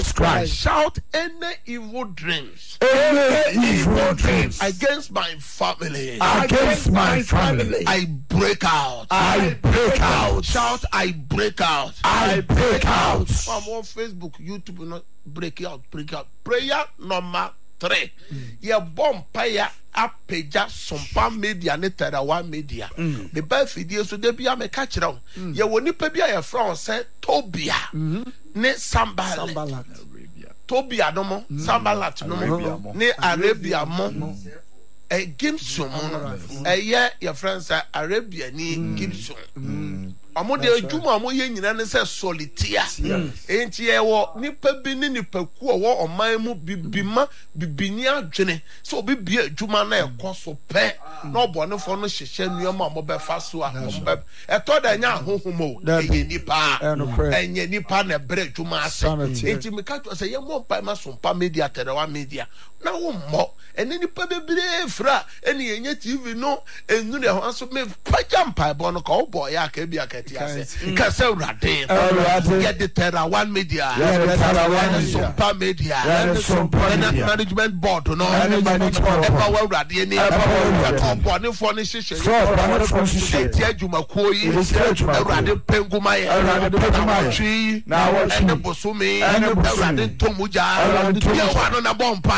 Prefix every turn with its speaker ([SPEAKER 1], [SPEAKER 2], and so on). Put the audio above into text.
[SPEAKER 1] Jesus Christ.
[SPEAKER 2] Shout any evil dreams.
[SPEAKER 1] Any evil dreams
[SPEAKER 2] Against my family.
[SPEAKER 1] against my family.
[SPEAKER 2] I break out.
[SPEAKER 1] I break out.
[SPEAKER 2] Shout, I break out.
[SPEAKER 1] I break out.
[SPEAKER 2] I'm on Facebook, YouTube, not break out. Prayer number 3. Your bomb prayer apeja sompa media ne terawa media. The best video so there be a catch around. You will nipa be a friend say Tobia ne Sambala. Tobia no mo, Sambalat no mo, ne Arabia mo. A Gibson, a year your friends are Arabia ni Gibson. Amo de adwuma amo ye nyina ne se solitia enti ye wo nipa bi ni nipa ku wo oman mu bibima bibini adwene so obi bi adwuma na ekoso pe na obonefo no hyehye nuama mo be fa so a mo be eto da nya hohomo ye nipa enye nipa na bre adwuma ase enti me ka to se ye mo pa ma so pa media terewa media na wo mo eni nipa bebre fra eni yenye TV no enu de ho so me pajampa bo no ka wo boy aka bia ka ti ase ka se urade get the Terra One media Sompa media management board no e ba wa urade ni e ba boni fo ni hihye so ti adwumakuo yi urade penguma ye twi na wo ene bosumi urade tomuja ye wa no na bompa